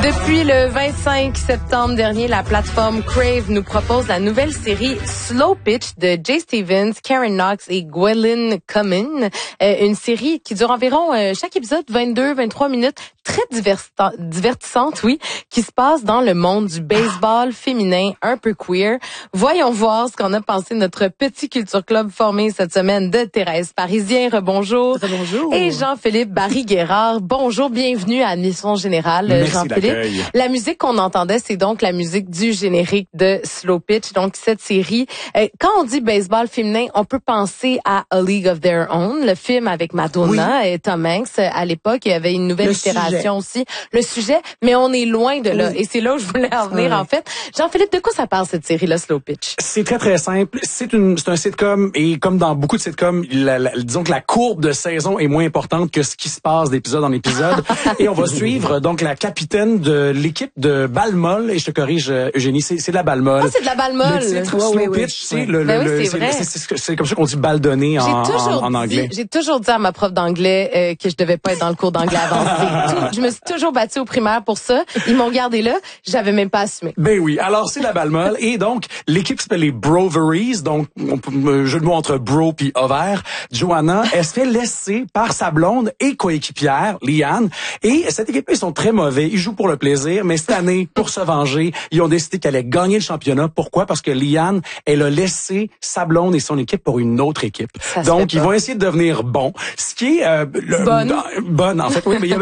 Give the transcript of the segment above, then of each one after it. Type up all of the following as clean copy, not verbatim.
Depuis le 25 septembre dernier, la plateforme Crave nous propose la nouvelle série Slow Pitch de Jay Stevens, Karen Knox et Gwendolyn Cummins. Une série qui dure environ chaque épisode 22-23 minutes, très divertissante, oui, qui se passe dans le monde du baseball féminin un peu queer. Voyons voir ce qu'on a pensé de notre petit culture club formé cette semaine de Thérèse Parisien. Rebonjour. Rebonjour. Et Jean-Philippe Barry-Guerrard. Bonjour, bienvenue à Admission Générale, Jean-Philippe. La musique qu'on entendait, c'est donc la musique du générique de Slow Pitch. Donc, cette série, quand on dit baseball féminin, on peut penser à A League of Their Own, le film avec Madonna et Tom Hanks. À l'époque, il y avait une nouvelle itération aussi. Le sujet, mais on est loin de là. Et c'est là où je voulais en venir, en fait. Jean-Philippe, de quoi ça parle, cette série-là, Slow Pitch? C'est très, très simple. C'est un sitcom, et comme dans beaucoup de sitcoms, disons que la courbe de saison est moins importante que ce qui se passe d'épisode en épisode. Et on va suivre, donc, la capitaine de l'équipe de balle molle, et je te corrige, Eugénie, c'est de la balle molle. Ah, c'est de la balle molle. Le titre, Slow Pitch, c'est comme ça qu'on dit balle donnée en anglais. J'ai toujours dit à ma prof d'anglais que je devais pas être dans le cours d'anglais avancé. Je me suis toujours battue au primaire pour ça. Ils m'ont gardé là. J'avais même pas assumé. Ben oui. Alors, c'est la balle molle. Et donc, l'équipe s'appelle les Broveries. Donc, jeu de mots entre bro puis ovaire. Joanna, elle se fait laisser par sa blonde et coéquipière, Liane. Et cette équipe, ils sont très mauvais. Ils jouent pour le plaisir. Mais cette année, pour se venger, ils ont décidé qu'elle allait gagner le championnat. Pourquoi? Parce que Liane, elle a laissé sa blonde et son équipe pour une autre équipe. Donc, ils vont essayer de devenir bons. Ce qui est bonne, en fait. Oui, mais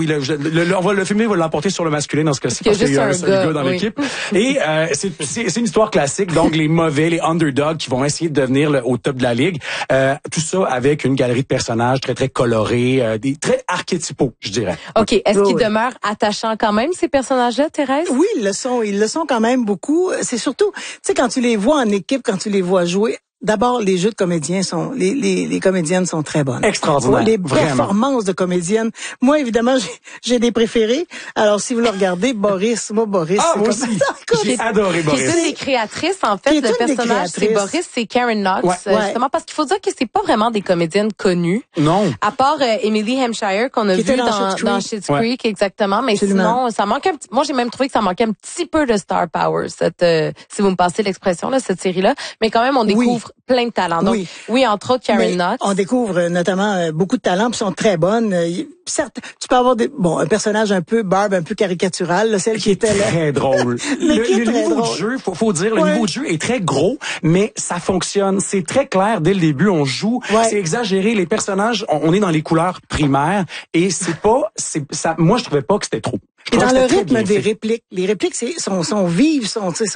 le féminin va l'emporter sur le masculin dans ce cas-ci parce qu'il y a un seul gars dans l'équipe. Et c'est une histoire classique. Donc, les mauvais, les underdogs qui vont essayer de devenir au top de la ligue. Tout ça avec une galerie de personnages très, très colorés, des très archétypaux, je dirais. OK. Est-ce qu'ils demeurent attachants quand même, ces personnages-là, Thérèse? Oui, ils le sont. Ils le sont quand même beaucoup. C'est surtout, tu sais, quand tu les vois en équipe, quand tu les vois jouer, d'abord, les jeux de comédiens les comédiennes sont très bonnes. Extraordinaire. Les performances de comédiennes. Moi, évidemment, j'ai des préférés. Alors, si vous le regardez, Boris. Moi aussi. J'ai adoré Boris. Qui est une des créatrices, en fait. Le personnage, c'est Boris, c'est Karen Knox. Justement, parce qu'il faut dire que c'est pas vraiment des comédiennes connues. Non. À part Emily Hampshire, qu'on a vu dans Schitt's Creek, exactement. Mais sinon, ça manque moi, j'ai même trouvé que ça manquait un petit peu de star power, si vous me passez l'expression, là, cette série-là. Mais quand même, on découvre plein de talents. Donc, oui, entre autres, Karen Knox. On découvre notamment beaucoup de talents, puis sont très bonnes. Certes, tu peux avoir un personnage un peu barbe, un peu caricatural, là, celle qui était là. Très drôle. Le niveau de jeu, faut dire, le niveau de jeu est très gros, mais ça fonctionne. C'est très clair dès le début, on joue. C'est exagéré. Les personnages, on est dans les couleurs primaires, et moi, je trouvais pas que c'était trop. Et dans le rythme des répliques, les répliques sont vives,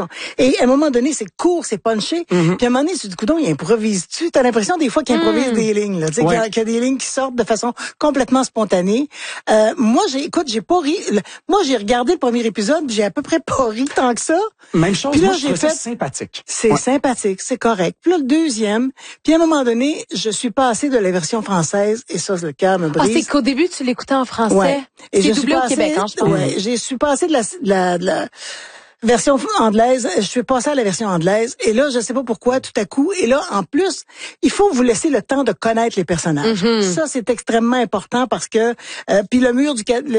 et à un moment donné, c'est court, c'est punché. Puis à un moment donné, du coup, il improvise-tu. T'as l'impression des fois qu'il improvise des lignes, là, tu sais, qu'il y a des lignes qui sortent de façon complètement spontanée. Moi, j'ai pas ri. Moi, j'ai regardé le premier épisode, j'ai à peu près pas ri tant que ça. Même chose. Puis là, moi, je trouve ça sympathique. C'est sympathique, c'est correct. Puis là, le deuxième. Puis à un moment donné, je suis passée de la version française, et ça, le cœur me brise. Ah, c'est qu'au début, tu l'écoutais en français. Ouais. Et c'est doublé au Québec, je pense. Je suis passée de la version anglaise, je suis passée à la version anglaise, et là, je sais pas pourquoi, tout à coup, et là, en plus, il faut vous laisser le temps de connaître les personnages. Ça, c'est extrêmement important parce que, puis le mur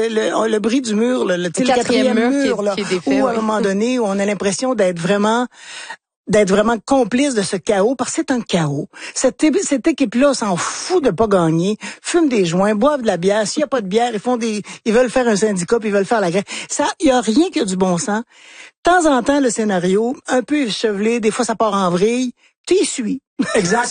le bris du mur, le quatrième mur, là, qui est défait, où à un moment donné, où on a l'impression d'être vraiment complice de ce chaos, parce que c'est un chaos. Cette équipe-là s'en fout de pas gagner, fume des joints, boivent de la bière. S'il y a pas de bière, ils veulent faire un syndicat, puis ils veulent faire la grève. Il y a rien que du bon sens. De temps en temps, le scénario, un peu échevelé, des fois ça part en vrille, tu y suis. Exact.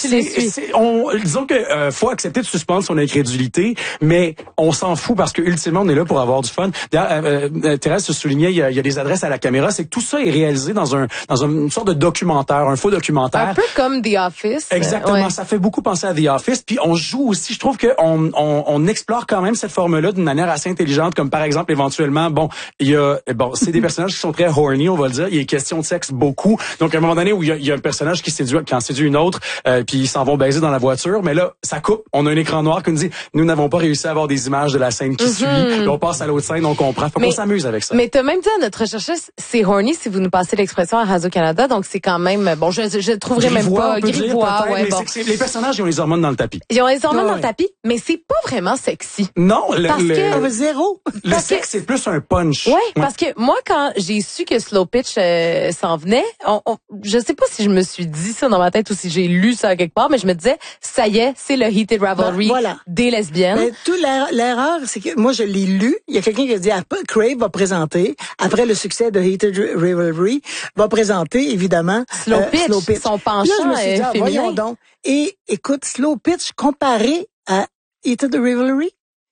Disons que faut accepter de suspendre son incrédulité, mais on s'en fout parce que ultimement on est là pour avoir du fun. D'ailleurs, Thérèse se soulignait, il y a des adresses à la caméra, c'est que tout ça est réalisé dans une sorte de documentaire, un faux documentaire. Un peu comme The Office. Exactement, ça fait beaucoup penser à The Office. Puis on joue aussi, je trouve que on explore quand même cette forme-là d'une manière assez intelligente, comme par exemple éventuellement, c'est des personnages qui sont très horny, on va le dire. Il y a question de sexe beaucoup. Donc à un moment donné où il y a un personnage qui en séduit une autre. l'autre, puis ils s'en vont baiser dans la voiture. Mais là, ça coupe. On a un écran noir qui nous dit, nous n'avons pas réussi à avoir des images de la scène qui suit. Puis on passe à l'autre scène, on comprend. Faut qu'on s'amuse avec ça. Mais t'as même dit à notre recherchiste, c'est horny si vous nous passez l'expression à Radio-Canada. Donc c'est quand même, bon, je trouverais même pas grivois. Ouais, bon. Les personnages, ils ont les hormones dans le tapis. Ils ont les hormones dans le tapis, mais c'est pas vraiment sexy. Non, zéro. Le sexe, c'est plus un punch. Ouais, parce que moi, quand j'ai su que Slow Pitch s'en venait, je sais pas si je me suis dit ça dans ma tête ou si j'ai lu ça quelque part, mais je me disais, ça y est, c'est le Heated Rivalry des lesbiennes. Mais tout l'erreur, c'est que moi, je l'ai lu. Il y a quelqu'un qui a dit, Crave va présenter, après le succès de Heated Rivalry, va présenter, évidemment, Slow Pitch, son penchant là, je me suis dit, féminin. voyons donc. Et écoute, Slow Pitch comparé à Heated Rivalry,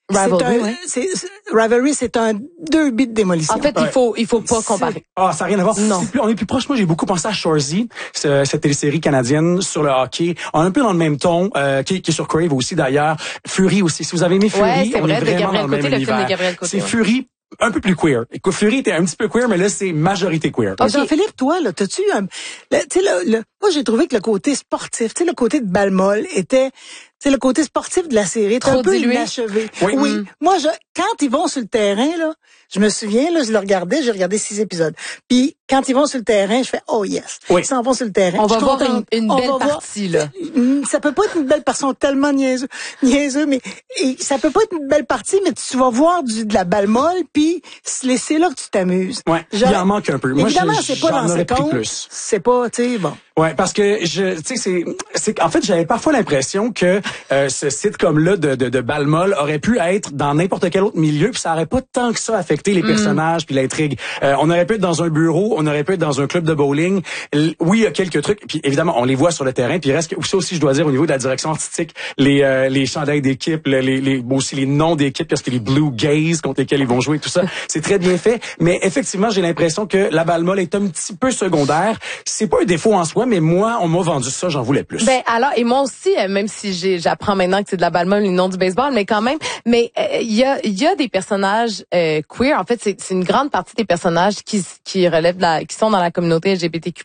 Rivalry, c'est un 2 bits de démolition. En fait, il faut pas comparer. Ah, ça n'a rien à voir. Non. On est plus proche. Moi, j'ai beaucoup pensé à Shoresy, cette télésérie canadienne sur le hockey. On est un peu dans le même ton, qui est sur Crave aussi d'ailleurs. Fury aussi. Si vous avez aimé Fury, on est vraiment dans le même univers. C'est Fury. Un peu plus queer. Écoute, Fury était un petit peu queer, mais là, c'est majorité queer. Okay. Jean-Philippe, toi, là, t'as-tu moi, j'ai trouvé que le côté sportif, tu sais, le côté de balle molle était, le côté sportif de la série était un peu inachevé. Oui. Moi, quand ils vont sur le terrain, là, je me souviens, là, j'ai regardé 6 épisodes. Puis, quand ils vont sur le terrain, je fais, oh yes. Oui. Ils s'en vont sur le terrain. On va voir une belle partie, là. Ça peut pas être une belle partie, tellement niaiseux, mais ça peut pas être une belle partie, mais tu vas voir de la balle molle, puis c'est là que tu t'amuses. Ouais. Il en manque un peu. Évidemment, moi, c'est pas dans ce compte. C'est pas, tu sais, bon. Ouais, parce que en fait, j'avais parfois l'impression que ce sitcom-là de balle molle aurait pu être dans n'importe quel autre milieu, puis ça aurait pas tant que ça affecté les personnages puis l'intrigue. On aurait pu être dans un bureau, on aurait pu être dans un club de bowling. Oui, il y a quelques trucs, puis évidemment, on les voit sur le terrain, puis il reste que ça aussi, je dois dire, au niveau de la direction artistique, les chandails d'équipe, aussi les noms d'équipe, parce que les Blue Gays contre lesquels ils vont jouer, tout ça, c'est très bien fait. Mais effectivement, j'ai l'impression que la balle molle est un petit peu secondaire. C'est pas un défaut en soi, mais moi, on m'a vendu ça, j'en voulais plus. Ben alors, et moi aussi, même si j'apprends maintenant que c'est de la balle molle, le nom du baseball, mais quand même, mais il y a des personnages queer. En fait, c'est une grande partie des personnages qui relèvent qui sont dans la communauté LGBTQ+.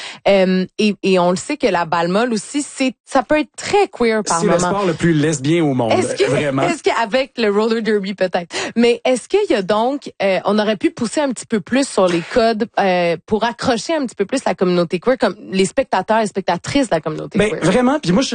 Et on le sait que la balle molle aussi, ça peut être très queer par moment. C'est le sport le plus lesbien au monde, vraiment. Est-ce qu'avec le roller derby peut-être, mais est-ce qu'il y a donc, on aurait pu pousser un petit peu plus sur les codes pour accrocher un petit peu plus la communauté queer, comme les spectateurs et spectatrices de la communauté queer. Vraiment, puis moi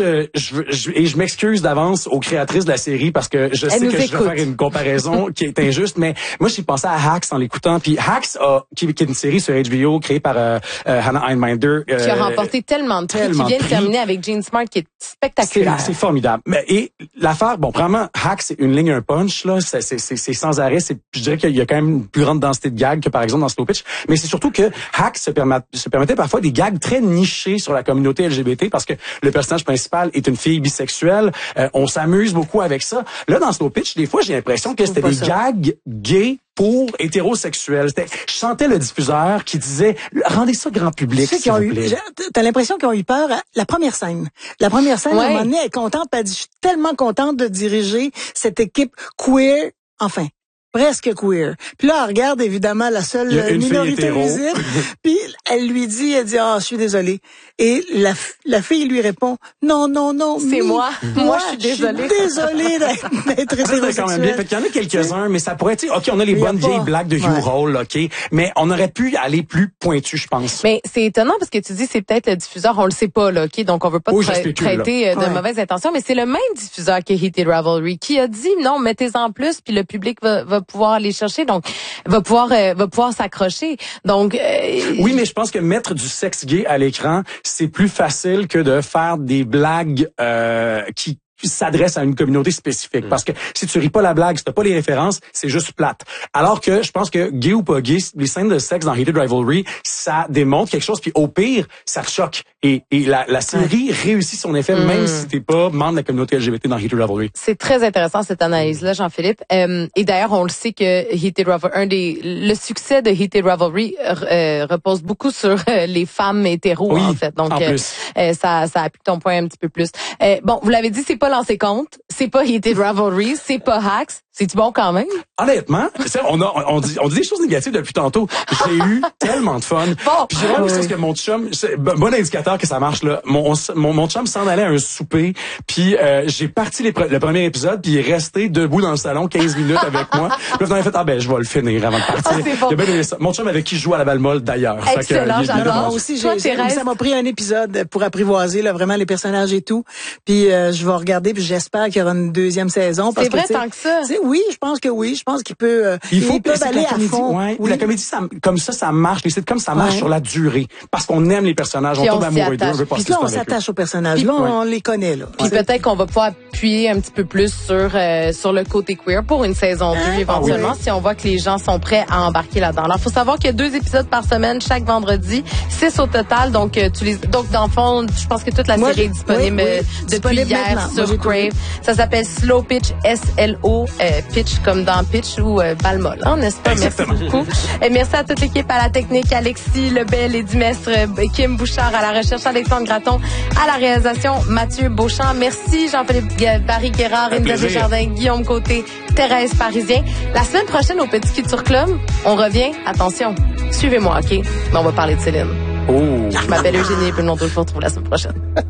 je m'excuse d'avance aux créatrices de la série parce que je sais que je vais faire une comparaison qui est injuste, mais moi j'ai pensé à Hacks en l'écoutant, puis Hacks qui est une série sur HBO créée par Hannah Einbinder qui a remporté tellement de prix, qui vient de terminer avec Jean Smart, qui est spectaculaire. C'est formidable. Et l'affaire, bon, vraiment, Hacks, c'est une ligne, un punch, là, c'est sans arrêt. Je dirais qu'il y a quand même une plus grande densité de gags que par exemple dans Slow Pitch, mais c'est surtout que Hacks se permettait parfois des gags très nichés sur la communauté LGBT parce que le personnage principal est une fille bisexuelle. On s'amuse beaucoup avec ça. Là, dans Slow Pitch, des fois, j'ai l'impression que c'était des gags gays pour hétérosexuels. Je sentais le diffuseur qui disait rendez ça grand public, s'il vous plaît. T'as l'impression qu'ils ont eu peur à la première scène. La première scène, à un moment donné, elle est contente, puis elle dit, je suis tellement contente de diriger cette équipe queer, enfin, presque queer. Puis là, elle regarde évidemment la seule minorité visible. Puis elle dit, je suis désolée. Et la fille lui répond, non. C'est moi. Moi, je suis désolée. Je suis désolée d'être hétérosexuelle. C'est quand même bien. Fait qu'il y en a quelques-uns, mais ça pourrait être, OK, on a les bonnes vieilles blagues de Hugh Roll, OK, mais on aurait pu aller plus pointu, je pense. Mais c'est étonnant parce que tu dis c'est peut-être le diffuseur, on le sait pas, là, OK, donc on veut pas traiter de mauvaises intentions, mais c'est le même diffuseur que Heated Rivalry qui a dit non, mettez-en plus, puis le public va pouvoir aller chercher, donc va pouvoir s'accrocher. Donc oui, mais je pense que mettre du sexe gay à l'écran, c'est plus facile que de faire des blagues qui s'adresse à une communauté spécifique. Parce que si tu ris pas la blague, si t'as pas les références, c'est juste plate. Alors que je pense que gay ou pas gay, les scènes de sexe dans Heated Rivalry, ça démontre quelque chose, puis au pire, ça te choque. Et la série réussit son effet, même si t'es pas membre de la communauté LGBT dans Heated Rivalry. C'est très intéressant cette analyse-là, Jean-Philippe. Et d'ailleurs, on le sait que Heated Rivalry, le succès de Heated Rivalry repose beaucoup sur les femmes hétéros, en fait. Donc, ça appuie ton point un petit peu plus. Bon, vous l'avez dit, c'est pas lancé compte, c'est pas Heated Rivalry, c'est pas Hacks, C'est-tu bon quand même? Honnêtement, on dit des choses négatives depuis tantôt. J'ai eu tellement de fun. Bon. Puis j'ai vraiment l'impression que mon chum, c'est bon indicateur que ça marche là. Mon chum s'en allait à un souper, puis j'ai parti le premier épisode, puis il est resté debout dans le salon 15 minutes avec moi. Puis là, il a fait je vais le finir avant de partir. Bon. Il a bien aimé ça. Mon chum avec qui je joue à la balle molle d'ailleurs. Excellent, j'adore. Moi aussi, ça m'a pris un épisode pour apprivoiser là, vraiment les personnages et tout. Puis je vais regarder, puis j'espère qu'il y aura une deuxième saison. C'est vrai tant que ça. Oui, je pense que oui. Je pense qu'il peut. Il faut peut aller à fond. Ouais, oui. La comédie, comme ça marche. Les sitcoms, ça marche sur la durée. Parce qu'on aime les personnages, on tombe amoureux d'eux, on veut passer du temps avec eux. Puis là, on s'attache aux personnages. Là, on les connaît, là. Puis peut-être qu'on va pouvoir appuyer un petit peu plus sur le côté queer pour une saison 2 éventuellement, si on voit que les gens sont prêts à embarquer là-dedans. Alors, faut savoir qu'il y a 2 épisodes par semaine, chaque vendredi. 6 au total. Donc, dans le fond, je pense que toute la série est disponible depuis hier sur Crave. Ça s'appelle Slow Pitch, S-L-O, pitch comme dans pitch ou balle molle, hein, n'est-ce pas? Exactement. Merci beaucoup. Et merci à toute l'équipe, à la technique, Alexis Lebel et Dimestre, Kim Bouchard à la recherche, Alexandre Gratton à la réalisation, Mathieu Beauchamp. Merci Jean-Philippe Barry Guérard, Inda Desjardins, Guillaume Côté, Thérèse Parisien. La semaine prochaine au Petit Culture Club, on revient. Attention, suivez-moi, OK? Mais on va parler de Céline. Je m'appelle Eugénie et puis le nom de je vous retrouve la semaine prochaine.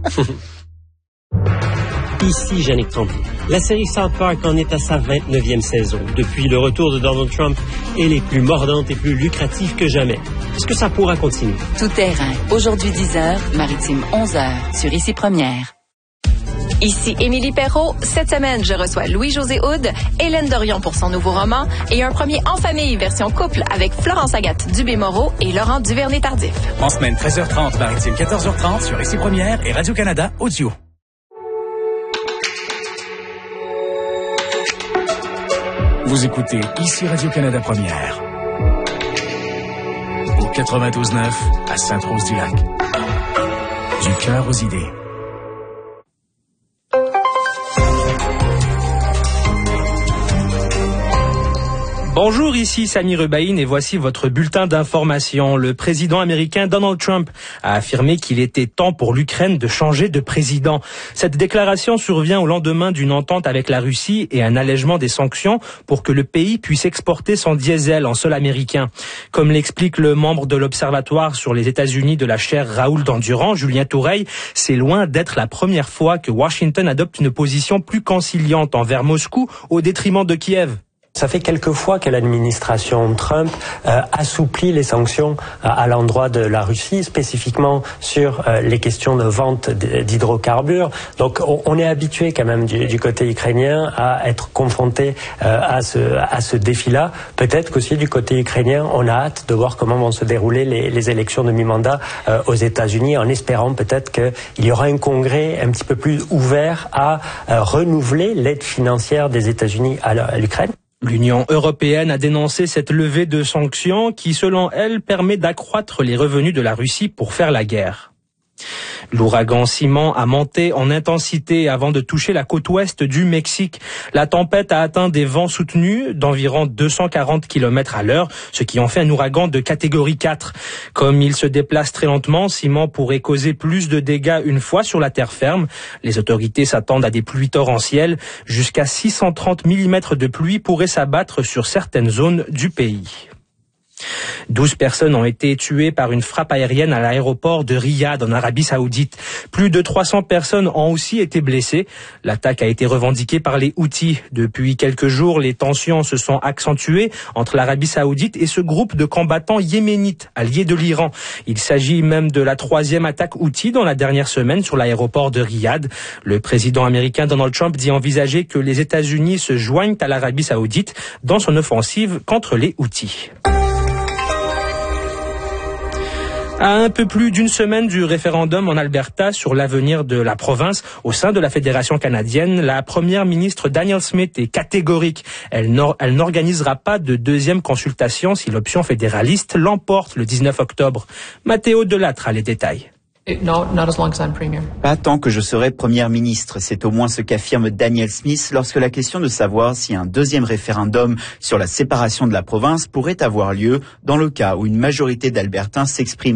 Ici Yannick Tremblay. La série South Park en est à sa 29e saison. Depuis le retour de Donald Trump, elle est plus mordante et plus lucrative que jamais. Est-ce que ça pourra continuer? Tout terrain. Aujourd'hui 10h, Maritime 11h, sur Ici Première. Ici Émilie Perrault. Cette semaine, je reçois Louis-José Houd, Hélène Dorion pour son nouveau roman et un premier en famille version couple avec Florence Agathe Dubé-Moreau et Laurent Duvernay-Tardif. En semaine 13h30, Maritime 14h30 sur Ici Première et Radio-Canada Audio. Vous écoutez Ici Radio-Canada Première. Au 92.9 à Sainte-Rose-du-Lac. Du cœur aux idées. Bonjour, ici Sami Rubaïn et voici votre bulletin d'information. Le président américain Donald Trump a affirmé qu'il était temps pour l'Ukraine de changer de président. Cette déclaration survient au lendemain d'une entente avec la Russie et un allègement des sanctions pour que le pays puisse exporter son diesel en sol américain. Comme l'explique le membre de l'Observatoire sur les États-Unis de la chaire Raoul d'Endurant, Julien Toureille, c'est loin d'être la première fois que Washington adopte une position plus conciliante envers Moscou au détriment de Kiev. Ça fait quelques fois que l'administration Trump assouplit les sanctions à l'endroit de la Russie, spécifiquement sur les questions de vente d'hydrocarbures. Donc on est habitué quand même du côté ukrainien à être confronté à ce défi-là. Peut-être qu'aussi du côté ukrainien, on a hâte de voir comment vont se dérouler les élections de mi-mandat aux États-Unis, en espérant peut-être qu'il y aura un congrès un petit peu plus ouvert à renouveler l'aide financière des États-Unis à l'Ukraine. L'Union européenne a dénoncé cette levée de sanctions qui, selon elle, permet d'accroître les revenus de la Russie pour faire la guerre. L'ouragan Simon a monté en intensité avant de toucher la côte ouest du Mexique. La tempête a atteint des vents soutenus d'environ 240 km/h, ce qui en fait un ouragan de catégorie 4. Comme il se déplace très lentement, Simon pourrait causer plus de dégâts une fois sur la terre ferme. Les autorités s'attendent à des pluies torrentielles. Jusqu'à 630 mm de pluie pourraient s'abattre sur certaines zones du pays. 12 personnes ont été tuées par une frappe aérienne à l'aéroport de Riyad en Arabie Saoudite. Plus de 300 personnes ont aussi été blessées. L'attaque a été revendiquée par les Houthis. Depuis quelques jours, les tensions se sont accentuées entre l'Arabie Saoudite et ce groupe de combattants yéménites alliés de l'Iran. Il s'agit même de la 3e attaque Houthi dans la dernière semaine sur l'aéroport de Riyad. Le président américain Donald Trump dit envisager que les États-Unis se joignent à l'Arabie Saoudite dans son offensive contre les Houthis. À un peu plus d'une semaine du référendum en Alberta sur l'avenir de la province au sein de la Fédération canadienne, la première ministre Danielle Smith est catégorique. Elle n'organisera pas de deuxième consultation si l'option fédéraliste l'emporte le 19 octobre. Mathéo Delattre a les détails. Pas tant que je serai première ministre, c'est au moins ce qu'affirme Danielle Smith lorsque la question de savoir si un deuxième référendum sur la séparation de la province pourrait avoir lieu dans le cas où une majorité d'Albertains s'exprime